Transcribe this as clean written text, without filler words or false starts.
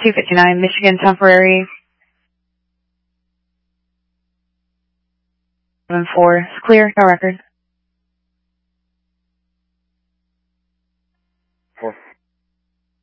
259 Michigan temporary. 7-4. It's clear. No record. 4.